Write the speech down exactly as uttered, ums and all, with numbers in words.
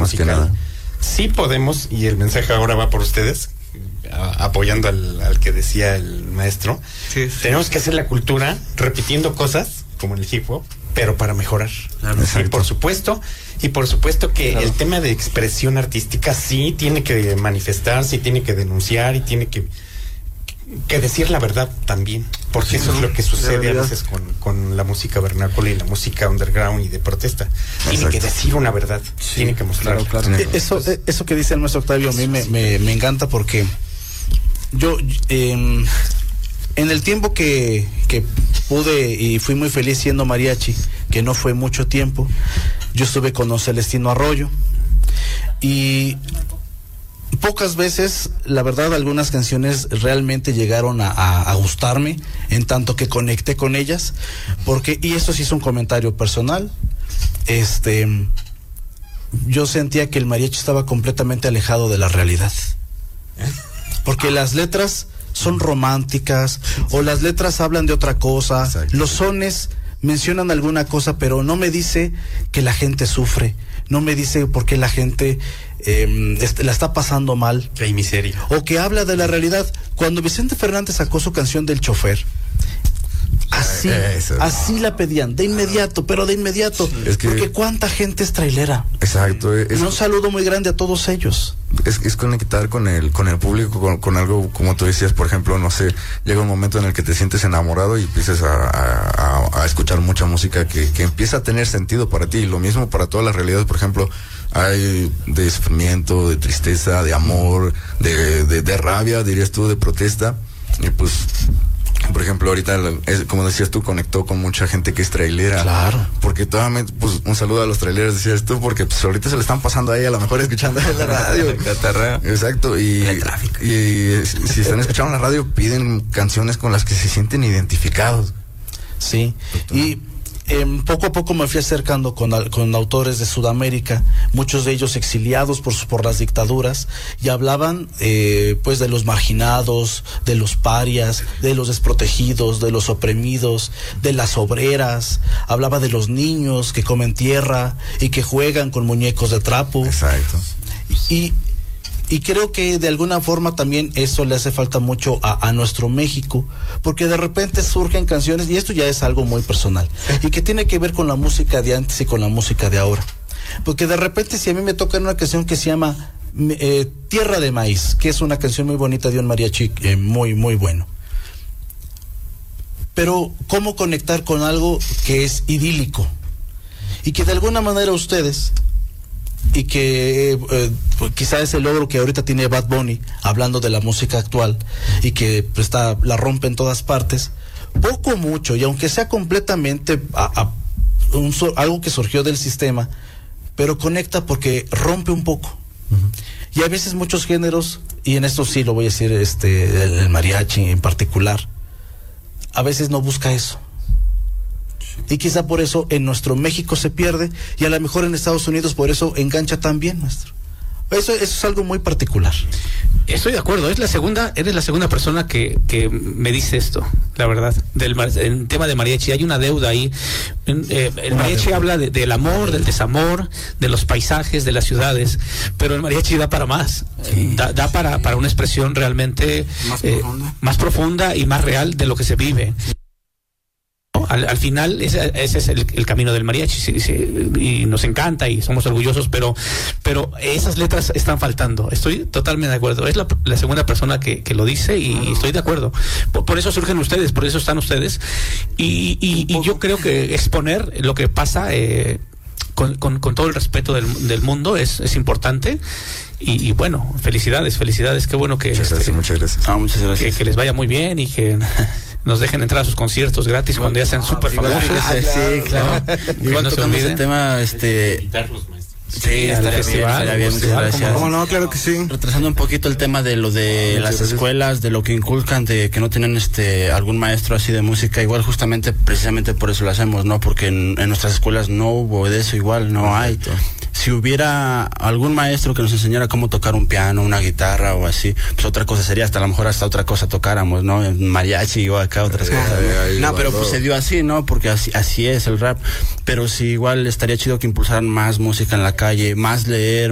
musical. Más que nada. Sí podemos, y el mensaje ahora va por ustedes, a, apoyando al, al que decía el maestro. Sí, sí. Tenemos que hacer la cultura repitiendo cosas, como en el hip hop, pero para mejorar. Claro, y por supuesto, y por supuesto que claro. el tema de expresión artística sí tiene que manifestarse, y tiene que denunciar, y tiene que que decir la verdad también, porque sí, eso es lo que sucede a veces con, con la música vernácula y la música underground y de protesta. Tiene Exacto. que decir una verdad, sí, tiene que mostrar. Claro, claro. Eso, eso que dice el maestro Octavio a mí me, me, me encanta, porque yo eh, en el tiempo que, que pude y fui muy feliz siendo mariachi, que no fue mucho tiempo, yo estuve con don Celestino Arroyo, y pocas veces, la verdad, algunas canciones realmente llegaron a, a, a gustarme, en tanto que conecté con ellas, porque, y esto sí es un comentario personal, este, yo sentía que el mariachi estaba completamente alejado de la realidad, porque las letras son románticas, o las letras hablan de otra cosa. Exacto. Los sones mencionan alguna cosa, pero no me dice que la gente sufre, no me dice por qué la gente eh, este, la está pasando mal, que hay miseria, o que habla de la realidad. Cuando Vicente Fernández sacó su canción del chofer, así, Eso. así la pedían, de inmediato, pero de inmediato, sí, es que, porque cuánta gente es trailera. Exacto. Es, un saludo muy grande a todos ellos. Es, es conectar con el con el público, con, con algo, como tú decías, por ejemplo, no sé, llega un momento en el que te sientes enamorado y empiezas a, a, a escuchar mucha música que, que empieza a tener sentido para ti, y lo mismo para todas las realidades. Por ejemplo, hay de sufrimiento, de tristeza, de amor, de, de, de rabia, dirías tú, de protesta, y pues... Por ejemplo, ahorita, es, como decías tú, conectó con mucha gente que es trailera. Claro. Porque totalmente, pues, un saludo a los traileros, decías tú, porque pues ahorita se le están pasando ahí a lo mejor escuchando en la radio. Exacto. Y, el tráfico. Y, y si están escuchando la radio, piden canciones con las que se sienten identificados. Sí. Total. Y eh, poco a poco me fui acercando con, con autores de Sudamérica, muchos de ellos exiliados por, por las dictaduras, y hablaban eh, pues de los marginados, de los parias, de los desprotegidos, de los oprimidos, de las obreras. Hablaba de los niños que comen tierra y que juegan con muñecos de trapo. Exacto. Y Y creo que de alguna forma también eso le hace falta mucho a, a nuestro México, porque de repente surgen canciones, y esto ya es algo muy personal, y que tiene que ver con la música de antes y con la música de ahora. Porque de repente, si a mí me toca una canción que se llama eh, Tierra de Maíz, que es una canción muy bonita de un mariachi eh, muy, muy bueno. Pero, ¿cómo conectar con algo que es idílico? Y que de alguna manera ustedes... y que eh, pues quizá es el logro que ahorita tiene Bad Bunny, hablando de la música actual, y que pues, está, la rompe en todas partes, poco mucho, y aunque sea completamente a, a un, algo que surgió del sistema, pero conecta porque rompe un poco. Uh-huh. Y a veces muchos géneros, y en esto sí lo voy a decir, este el, el mariachi en particular, a veces no busca eso. Y quizá por eso en nuestro México se pierde, y a lo mejor en Estados Unidos por eso engancha tan bien, maestro. Eso, eso es algo muy particular. Estoy de acuerdo, es la segunda, eres la segunda persona que, que me dice esto, la verdad, del el tema de mariachi. Hay una deuda ahí. Eh, el mariachi habla de, del amor, del desamor, de los paisajes, de las ciudades, pero el mariachi da para más, sí. da, da para, para una expresión realmente más, eh, profunda. más profunda y más real de lo que se vive. Al, al final ese, ese es el, el camino del mariachi, sí, sí, y nos encanta y somos orgullosos, pero pero esas letras están faltando. Estoy totalmente de acuerdo. Es la, la segunda persona que, que lo dice, y uh-huh. estoy de acuerdo. Por, por eso surgen ustedes, por eso están ustedes, y, y, y yo creo que exponer lo que pasa eh, con, con, con todo el respeto del, del mundo es, es importante. Y, y bueno, felicidades, felicidades, qué bueno que muchas gracias, este, muchas gracias. Ah, muchas gracias. Que, que les vaya muy bien y que nos dejen entrar a sus conciertos gratis cuando ya sean súper famosos. Ah, sí, claro. ¿No? Igual no tocamos el tema, este... Sí, estaría bien, estaría bien, muchas gracias. ¿Cómo no? Claro que sí. Retrasando un poquito el tema de lo de las escuelas, de lo que inculcan, de que no tienen este algún maestro así de música, igual justamente, precisamente por eso lo hacemos, ¿no? Porque en, en nuestras escuelas no hubo de eso, igual no hay. Si hubiera algún maestro que nos enseñara cómo tocar un piano, una guitarra o así, pues otra cosa sería, hasta a lo mejor hasta otra cosa tocáramos, ¿no? Mariachi o acá otras eh, cosas. Eh, no, pero pues se dio así, ¿no? Porque así, así es el rap. Pero sí, igual estaría chido que impulsaran más música en la calle, más leer,